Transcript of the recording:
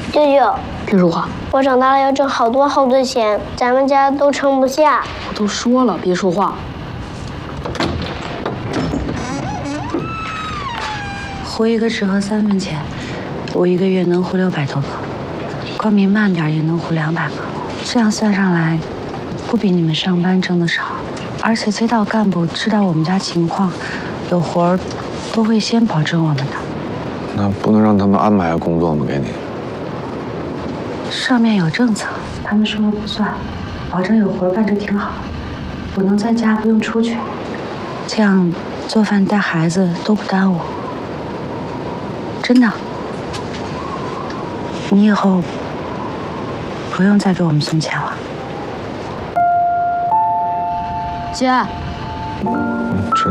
舅舅， 别说话。 我长大了要挣好多好多钱，咱们家都撑不下。 我都说了，别说话。 活一个只喝3分钱，我1个月能活600多个，光明慢点也能活200个。这样算上来，不比你们上班挣的少。而且街道干部知道我们家情况，有活儿都会先保证我们的。 那不能让他们安排工作吗？给你？ 上面有政策，他们说了不算，保证有活干就挺好。我能在家不用出去，这样做饭带孩子都不耽误。真的，你以后不用再给我们送钱了。 姐。